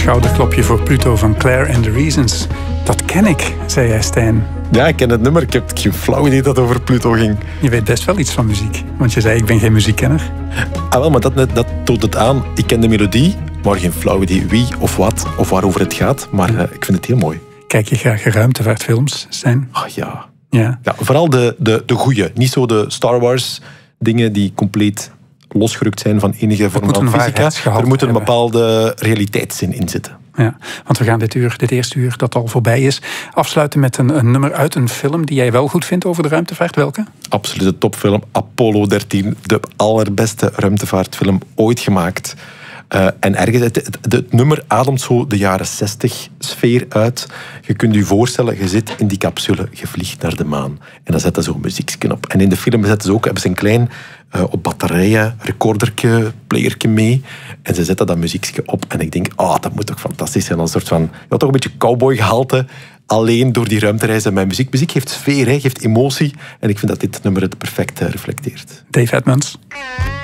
schouderklopje voor Pluto van Claire and the Reasons. Dat ken ik, zei jij, Stijn. Ja, ik ken het nummer. Ik heb geen flauw idee dat het over Pluto ging. Je weet best wel iets van muziek. Want je zei, ik ben geen muziekkenner. Ah, wel, maar dat toont het aan. Ik ken de melodie, maar geen flauw idee wie of wat of waarover het gaat. Maar ik vind het heel mooi. Kijk je graag ruimtevaartfilms, Stijn? Ah ja. Ja. Ja, vooral de goeie. Niet zo de Star Wars dingen die compleet losgerukt zijn van enige vorm van fysica. Er moet een bepaalde realiteitszin in zitten. Ja, want we gaan dit eerste uur dat al voorbij is, afsluiten met een nummer uit een film die jij wel goed vindt over de ruimtevaart. Welke? Absoluut de topfilm Apollo 13. De allerbeste ruimtevaartfilm ooit gemaakt. En ergens, het nummer ademt zo de jaren 60 sfeer uit. Je kunt je voorstellen, je zit in die capsule, je vliegt naar de maan. En dan zetten ze zo'n muziekje op. En in de film hebben ze een klein op batterijen recordertje, playertje mee. En ze zetten dat muziekje op. En ik denk, dat moet toch fantastisch zijn. Een soort van, toch een beetje cowboy-gehalte. Alleen door die ruimtereizen met muziek. Muziek geeft sfeer, geeft emotie. En ik vind dat dit nummer het perfect reflecteert. Dave Edmunds.